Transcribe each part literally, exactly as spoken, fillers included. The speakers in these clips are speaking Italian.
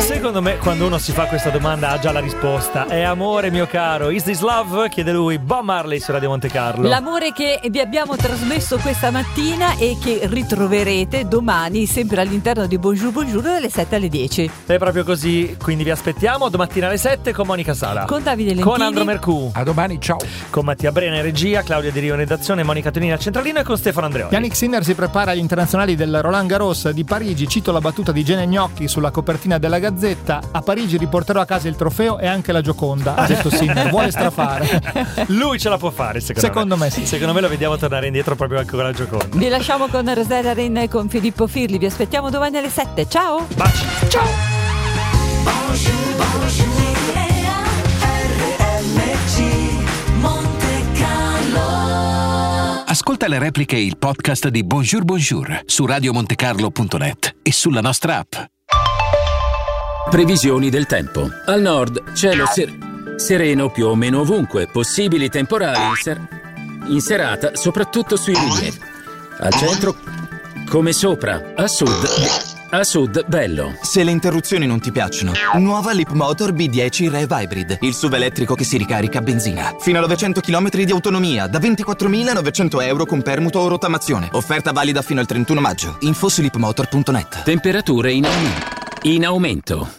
Secondo me quando uno si fa questa domanda ha già la risposta. È amore mio caro, is this love? Chiede lui, Bob Marley su Radio Monte Carlo. L'amore che vi abbiamo trasmesso questa mattina e che ritroverete domani sempre all'interno di Bonjour Bonjour dalle sette alle dieci. È proprio così, quindi vi aspettiamo domattina alle sette con Monica Sala, con Davide Lentini, con Andro Mercù. A domani, ciao. Con Mattia Brena in regia, Claudia Di Rio in redazione, Monica Tonini a centralino e con Stefano Andreoli. Yannick Sinner si prepara agli internazionali del Roland Garros di Parigi. Cito la battuta di Gene Gnocchi sulla copertina della Gazzetta: a Parigi riporterò a casa il trofeo e anche la Gioconda. Ha detto Sinner, vuole strafare. Lui ce la può fare, secondo, secondo me. me sì. Secondo me lo vediamo tornare indietro proprio anche con la Gioconda. Vi lasciamo con Rosella Renna e con Filippo Firli. Vi aspettiamo domani alle sette. Ciao. Baci. Ciao. Bonjour, bonjour. Ascolta le repliche e il podcast di Bonjour Bonjour su radio montecarlo punto net e sulla nostra app. Previsioni del tempo. Al nord cielo ser- sereno più o meno ovunque, possibili temporali in, ser- in serata soprattutto sui rilievi. Al centro come sopra, a sud a sud bello. Se le interruzioni non ti piacciono, nuova Leapmotor B dieci Rev Hybrid, il S U V elettrico che si ricarica a benzina. Fino a novecento chilometri di autonomia, da ventiquattromilanovecento euro con permuto o rottamazione. Offerta valida fino al trentuno maggio. Info su leapmotor punto net. Temperature in aumento. In aumento.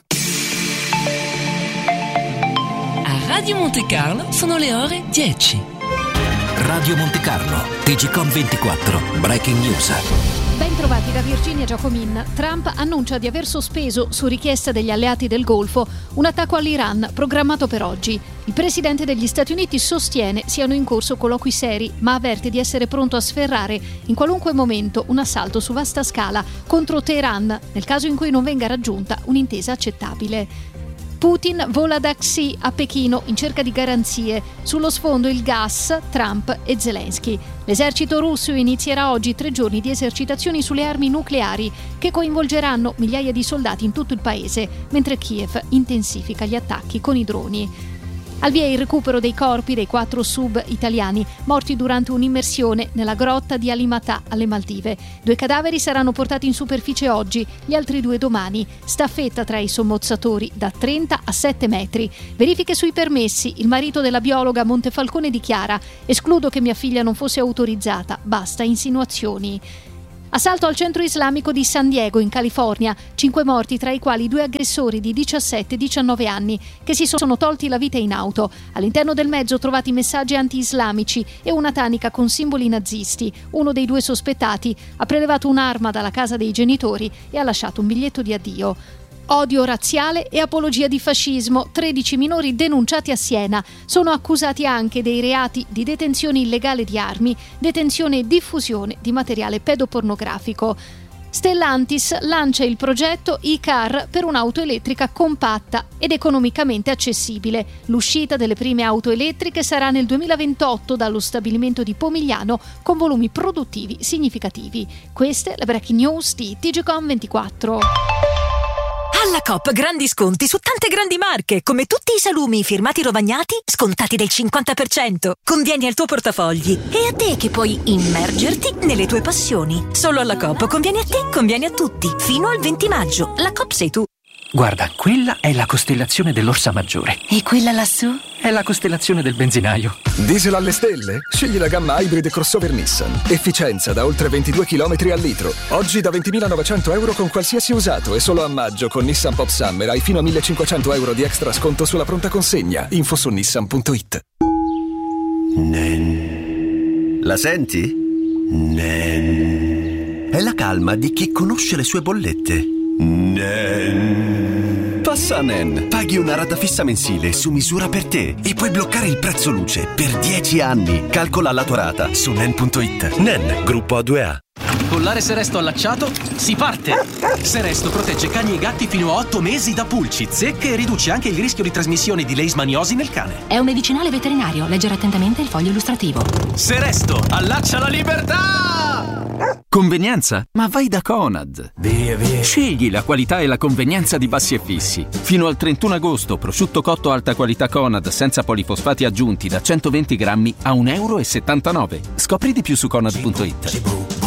A Radio Monte Carlo sono le ore dieci. Radio Monte Carlo, T G Com ventiquattro, Breaking News. Ben trovati da Virginia Giacomin. Trump annuncia di aver sospeso, su richiesta degli alleati del Golfo, un attacco all'Iran programmato per oggi. Il presidente degli Stati Uniti sostiene siano in corso colloqui seri, ma avverte di essere pronto a sferrare in qualunque momento un assalto su vasta scala contro Teheran, nel caso in cui non venga raggiunta un'intesa accettabile. Putin vola da Xi a Pechino in cerca di garanzie. Sullo sfondo il gas, Trump e Zelensky. L'esercito russo inizierà oggi tre giorni di esercitazioni sulle armi nucleari che coinvolgeranno migliaia di soldati in tutto il paese, mentre Kiev intensifica gli attacchi con i droni. Al via il recupero dei corpi dei quattro sub italiani morti durante un'immersione nella grotta di Alimatà alle Maldive. Due cadaveri saranno portati in superficie oggi, gli altri due domani. Staffetta tra i sommozzatori da trenta a sette metri. Verifiche sui permessi. Il marito della biologa Montefalcone dichiara: escludo che mia figlia non fosse autorizzata, basta insinuazioni. Assalto al centro islamico di San Diego, in California. Cinque morti, tra i quali due aggressori di diciassette e diciannove anni che si sono tolti la vita in auto. All'interno del mezzo trovati messaggi anti-islamici e una tanica con simboli nazisti. Uno dei due sospettati ha prelevato un'arma dalla casa dei genitori e ha lasciato un biglietto di addio. Odio razziale e apologia di fascismo. tredici minori denunciati a Siena. Sono accusati anche dei reati di detenzione illegale di armi, detenzione e diffusione di materiale pedopornografico. Stellantis lancia il progetto e-car per un'auto elettrica compatta ed economicamente accessibile. L'uscita delle prime auto elettriche sarà nel duemilaventotto dallo stabilimento di Pomigliano con volumi produttivi significativi. Queste le breaking news di T G Com ventiquattro. Alla Coop grandi sconti su tante grandi marche, come tutti i salumi firmati Rovagnati, scontati del cinquanta per cento. Convieni al tuo portafogli e a te che puoi immergerti nelle tue passioni. Solo alla Coop conviene a te, conviene a tutti. Fino al venti maggio. La Coop sei tu. Guarda, quella è la costellazione dell'Orsa Maggiore. E quella lassù? È la costellazione del benzinaio. Diesel alle stelle? Scegli la gamma Hybrid crossover Nissan. Efficienza da oltre ventidue chilometri al litro. Oggi da ventimilanovecento euro con qualsiasi usato e solo a maggio con Nissan Pop Summer hai fino a millecinquecento euro di extra sconto sulla pronta consegna. Info su nissan punto it. Nen. La senti? Nen. È la calma di chi conosce le sue bollette. Nen. Passa a Nen. Paghi una rata fissa mensile su misura per te e puoi bloccare il prezzo luce per dieci anni. Calcola la tua rata su nen punto it. Nen, gruppo A due A. Collare Seresto allacciato, si parte! Seresto protegge cani e gatti fino a otto mesi da pulci, zecche e riduce anche il rischio di trasmissione di leishmaniosi nel cane. È un medicinale veterinario, leggere attentamente il foglio illustrativo. Seresto, allaccia la libertà! Convenienza? Ma vai da Conad. Via, via. Scegli la qualità e la convenienza di Bassi e Fissi. Fino al trentuno agosto, prosciutto cotto alta qualità Conad senza polifosfati aggiunti da centoventi grammi a un euro e settantanove. Scopri di più su conad punto it.